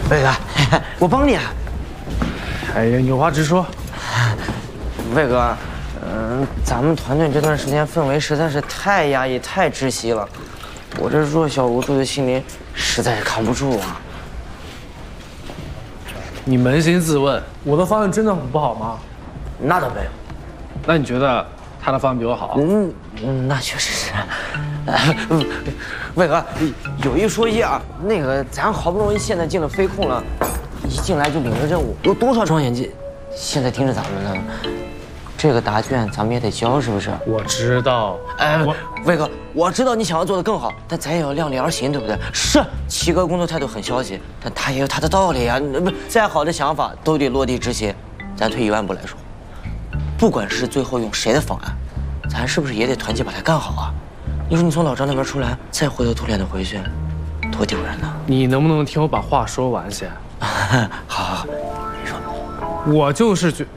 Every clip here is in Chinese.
魏哥，我帮你啊。 哎呀，有话直说。 魏哥，咱们团队这段时间氛围实在是太压抑、太窒息了，我这弱小无助的心灵实在是扛不住啊。 你扪心自问，我的方案真的很不好吗？ 那倒没有。 那你觉得他的方案比我好？ 那确实是。魏哥，有一说一啊，那个咱好不容易现在进了飞控了，一进来就领着任务，有多少双眼睛现在盯着咱们呢？这个答卷咱们也得交，是不是？ 我知道。 魏哥，我知道你想要做的更好，但咱也要量力而行，对不对？是，齐哥工作态度很消极，但他也有他的道理啊。不，再好的想法都得落地执行。咱退1万步来说，不管是最后用谁的方案，咱是不是也得团结把它干好啊？你说你从老张那边出来，再灰头土脸的回去，多丢人呐！ 你能不能听我把话说完先？ 好，你说。 我就是觉。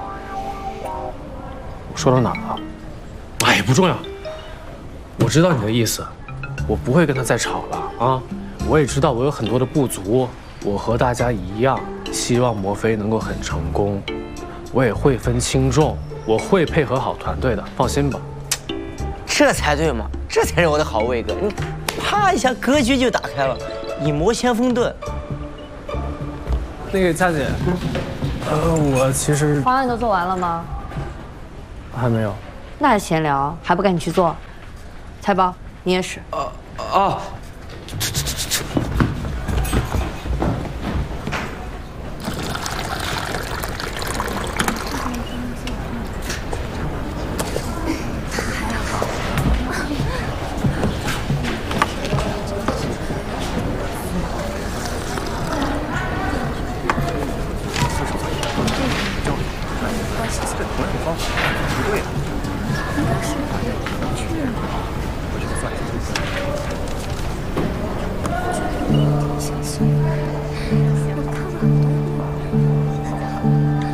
说到哪儿了？哎，不重要。我知道你的意思，我不会跟他再吵了啊。我也知道我有很多的不足，我和大家一样，希望魔飞能够很成功。我也会分轻重，我会配合好团队的，放心吧。 这才对嘛，这才是我的好魏哥。你啪一下格局就打开了，以魔先锋盾。 那个佳姐，我其实方案都做完了吗？ 还没有。 那还闲聊，还不赶紧去做？菜包，你也是。